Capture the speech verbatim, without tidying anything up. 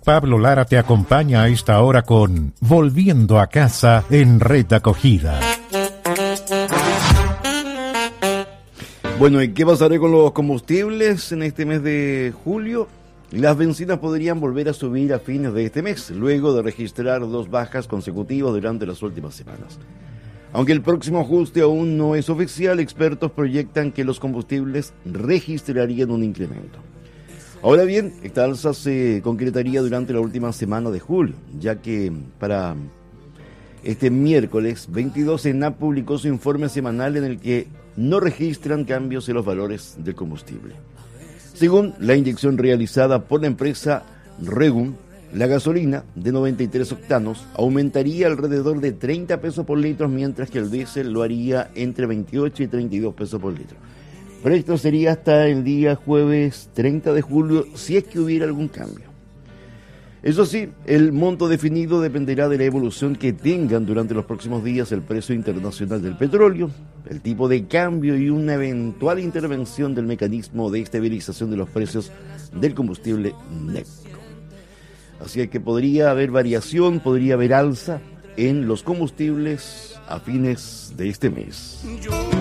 Pablo Lara te acompaña a esta hora con Volviendo a Casa en Red Acogida. Bueno, ¿y qué pasará con los combustibles en este mes de julio? Las bencinas podrían volver a subir a fines de este mes, luego de registrar dos bajas consecutivas durante las últimas semanas. Aunque el próximo ajuste aún no es oficial, expertos proyectan que los combustibles registrarían un incremento. Ahora bien, esta alza se concretaría durante la última semana de julio, ya que para este miércoles veintidós ENAP publicó su informe semanal en el que no registran cambios en los valores del combustible. Según la inyección realizada por la empresa Regum, la gasolina de noventa y tres octanos aumentaría alrededor de treinta pesos por litro, mientras que el diésel lo haría entre veintiocho y treinta y dos pesos por litro. Pero esto sería hasta el día jueves treinta de julio, si es que hubiera algún cambio. Eso sí, el monto definido dependerá de la evolución que tengan durante los próximos días el precio internacional del petróleo, el tipo de cambio y una eventual intervención del mecanismo de estabilización de los precios del combustible neutro. Así que podría haber variación, podría haber alza en los combustibles a fines de este mes.